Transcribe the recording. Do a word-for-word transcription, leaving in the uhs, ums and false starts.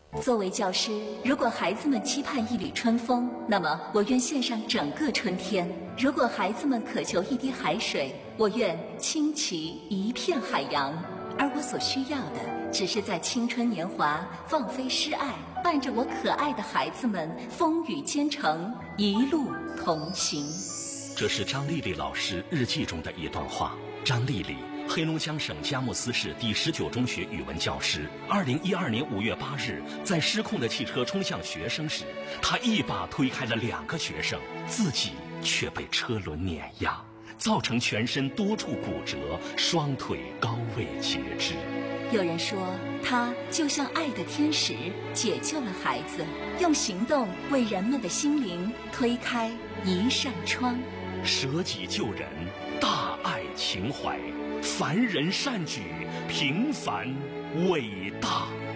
作为教师，如果孩子们期盼一缕春风，那么我愿献上整个春天；如果孩子们渴求一滴海水，我愿倾其一片海洋。而我所需要的，只是在青春年华放飞诗爱，伴着我可爱的孩子们风雨兼程，一路同行。 这是张丽丽老师日记中的一段话。张丽丽，黑龙江省佳木斯市第十九中学语文教师。二零一二年五月八日，在失控的汽车冲向学生时，她一把推开了两个学生，自己却被车轮碾压，造成全身多处骨折，双腿高位截肢。 有人说，她就像爱的天使，解救了孩子，用行动为人们的心灵推开一扇窗。 舍己救人，大爱情怀，凡人善举，平凡伟大。